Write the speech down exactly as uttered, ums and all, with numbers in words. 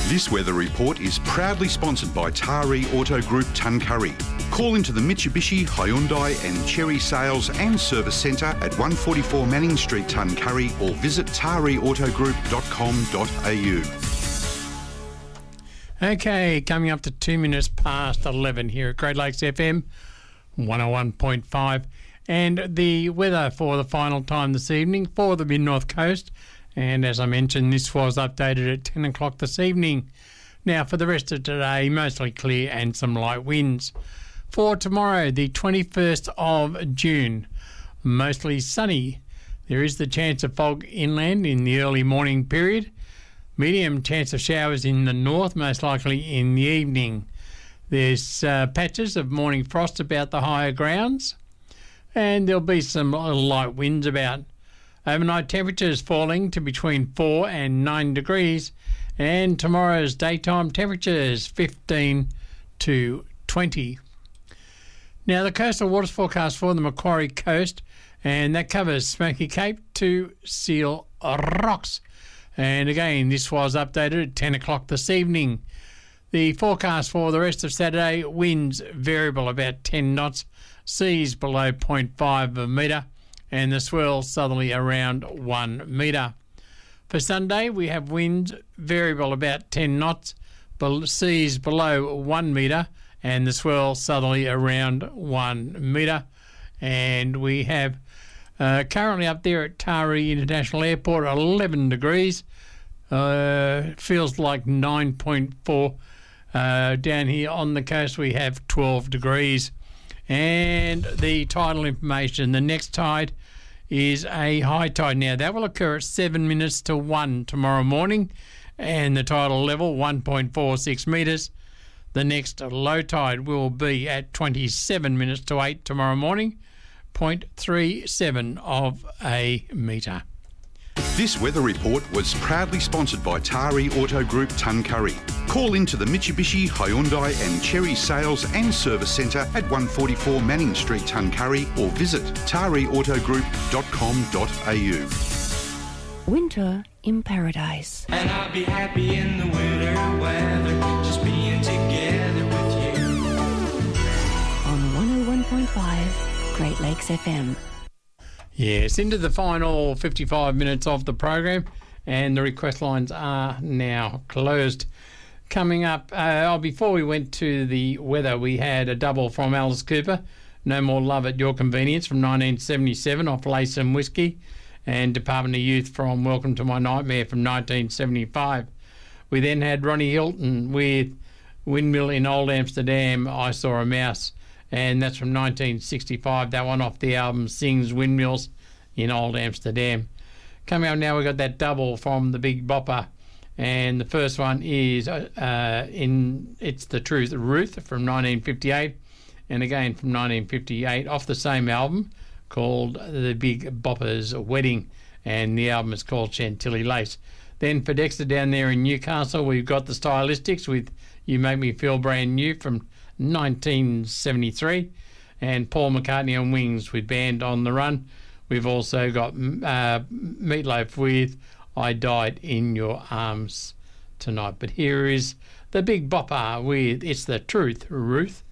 This weather report is proudly sponsored by Taree Auto Group Tuncurry. Call into the Mitsubishi, Hyundai and Chery Sales and Service Centre at one forty-four Manning Street, Tuncurry, or visit taree auto group dot com dot a u. Okay, coming up to two minutes past eleven here at Great Lakes F M one oh one point five. And the weather for the final time this evening for the Mid-North Coast. And as I mentioned, this was updated at ten o'clock this evening. Now, for the rest of today, mostly clear and some light winds. For tomorrow, the twenty-first of June, mostly sunny. There is the chance of fog inland in the early morning period. Medium chance of showers in the north, most likely in the evening. There's uh, patches of morning frost about the higher grounds. And there'll be some light winds about. Overnight temperatures falling to between four and nine degrees, and tomorrow's daytime temperatures fifteen to twenty. Now, the coastal waters forecast for the Macquarie Coast, and that covers Smoky Cape to Seal Rocks. And again, this was updated at ten o'clock this evening. The forecast for the rest of Saturday, winds variable about ten knots, seas below zero point five of a metre, and the swell southerly around one metre. For Sunday, we have winds variable about ten knots, seas below one metre, and the swell southerly around one metre. And we have uh, currently up there at Taree International Airport, eleven degrees. Uh, feels like nine point four. Uh, down here on the coast, we have twelve degrees. And the tidal information, the next tide is a high tide. Now, that will occur at seven minutes to one tomorrow morning, and the tidal level, one point four six metres. The next low tide will be at twenty-seven minutes to eight tomorrow morning, zero point three seven of a metre. This weather report was proudly sponsored by Taree Auto Group Tuncurry. Call into the Mitsubishi, Hyundai and Chery Sales and Service Centre at one forty-four Manning Street, Tuncurry, or visit taree auto group dot com dot a u. Winter in Paradise. And I'll be happy in the winter weather, just being together with you. On one oh one point five Great Lakes F M. Yes, into the final fifty-five minutes of the program, and the request lines are now closed. Coming up, uh, oh, before we went to the weather, we had a double from Alice Cooper, No More Love at Your Convenience from nineteen seventy-seven off Lace and Whiskey, and Department of Youth from Welcome to My Nightmare from nineteen seventy-five. We then had Ronnie Hilton with Windmill in Old Amsterdam, I Saw a Mouse, and that's from nineteen sixty-five, that one off the album Sings Windmills in Old Amsterdam. Coming up now, we've got that double from the Big Bopper, and the first one is uh, in It's the Truth, Ruth from nineteen fifty-eight, and again from nineteen fifty-eight off the same album called The Big Bopper's Wedding, and the album is called Chantilly Lace. Then for Dexter down there in Newcastle, we've got the Stylistics with You Make Me Feel Brand New from nineteen seventy-three, and Paul McCartney and Wings with Band on the Run. We've also got uh, Meatloaf with I Died in Your Arms Tonight. But here is the Big Bopper with It's the Truth, Ruth.